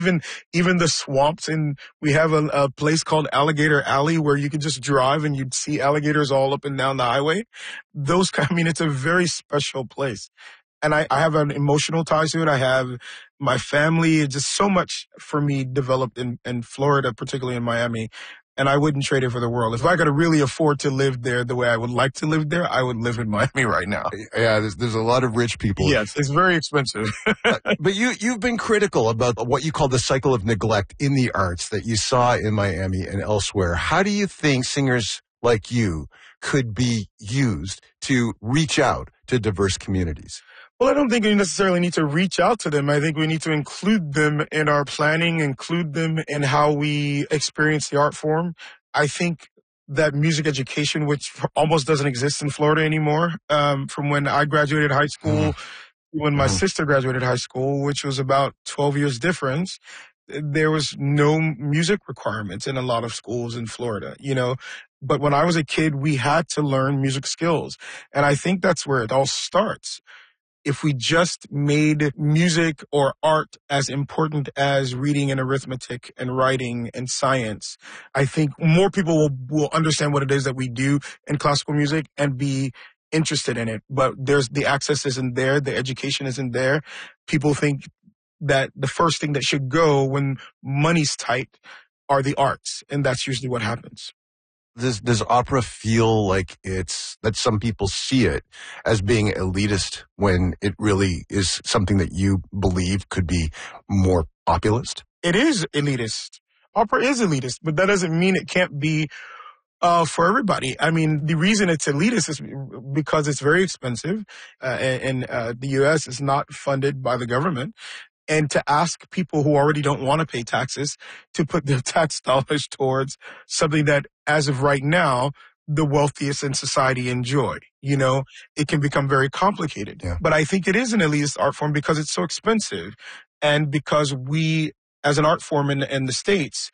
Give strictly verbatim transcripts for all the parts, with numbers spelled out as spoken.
Even even the swamps, and we have a, a place called Alligator Alley where you can just drive and you'd see alligators all up and down the highway. Those, I mean, it's a very special place. And I, I have an emotional tie to it. I have my family, just so much for me developed in, in Florida, particularly in Miami. And I wouldn't trade it for the world. If I could really afford to live there the way I would like to live there, I would live in Miami right now. Yeah, there's, there's a lot of rich people. Yes, it's very expensive. uh, but you, you've been critical about what you call the cycle of neglect in the arts that you saw in Miami and elsewhere. How do you think singers like you could be used to reach out to diverse communities? Well, I don't think we necessarily need to reach out to them. I think we need to include them in our planning, include them in how we experience the art form. I think that music education, which almost doesn't exist in Florida anymore, um, from when I graduated high school, mm-hmm. when my mm-hmm. sister graduated high school, which was about twelve years difference, there was no music requirements in a lot of schools in Florida, you know. But when I was a kid, we had to learn music skills. And I think that's where it all starts. If we just made music or art as important as reading and arithmetic and writing and science, I think more people will, will understand what it is that we do in classical music and be interested in it. But there's the access isn't there. The education isn't there. People think that the first thing that should go when money's tight are the arts. And that's usually what happens. Does, does opera feel like it's, that some people see it as being elitist when it really is something that you believe could be more populist? It is elitist. Opera is elitist, but that doesn't mean it can't be uh, for everybody. I mean, the reason it's elitist is because it's very expensive, uh, and, and uh, the U S is not funded by the government. And to ask people who already don't want to pay taxes to put their tax dollars towards something that, as of right now, the wealthiest in society enjoy, you know, it can become very complicated. Yeah. But I think it is an elitist art form because it's so expensive. And because we, as an art form in, in the States,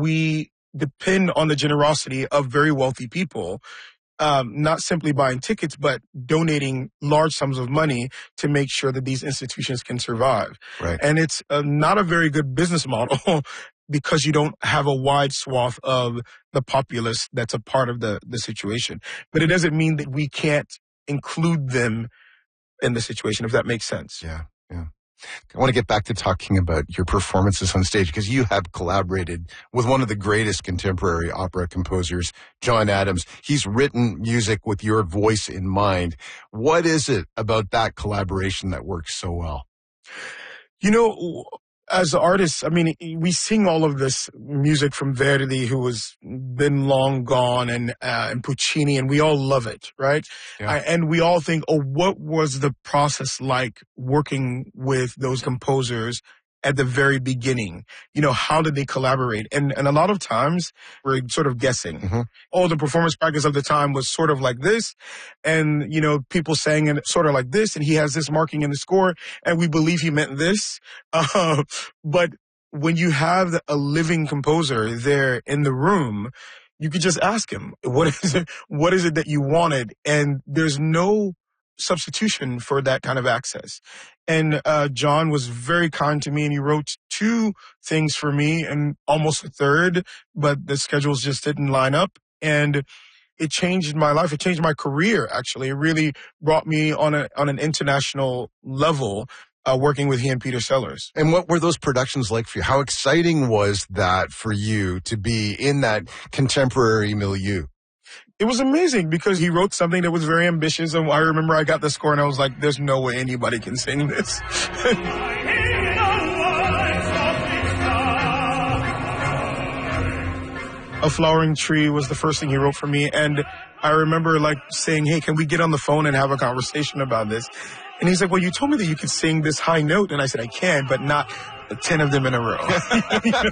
we depend on the generosity of very wealthy people. Um, not simply buying tickets, but donating large sums of money to make sure that these institutions can survive. Right. And it's uh, not a very good business model because you don't have a wide swath of the populace that's a part of the, the situation. But it doesn't mean that we can't include them in the situation, if that makes sense. Yeah, yeah. I want to get back to talking about your performances on stage because you have collaborated with one of the greatest contemporary opera composers, John Adams. He's written music with your voice in mind. What is it about that collaboration that works so well? You know, as artists, I mean, we sing all of this music from Verdi, who has been long gone, and uh, and Puccini, and we all love it, right? Yeah. I, and we all think, oh, what was the process like working with those composers at the very beginning? You know, how did they collaborate? And and a lot of times we're sort of guessing. Mm-hmm. Oh, the performance practice of the time was sort of like this. And, you know, people sang it sort of like this. And he has this marking in the score. And we believe he meant this. Uh, but when you have a living composer there in the room, you could just ask him, what is it, what is it that you wanted? And there's no substitution for that kind of access. And uh, John was very kind to me, and he wrote two things for me and almost a third, but the schedules just didn't line up. And it changed my life. It changed my career, actually. It really brought me on a on an international level, uh, working with he and Peter Sellers. And what were those productions like for you? How exciting was that for you to be in that contemporary milieu? It was amazing because he wrote something that was very ambitious. And I remember I got the score and I was like, there's no way anybody can sing this. A Flowering Tree was the first thing he wrote for me. And I remember like saying, hey, can we get on the phone and have a conversation about this? And he's like, well, you told me that you could sing this high note. And I said, I can, but not ten of them in a row.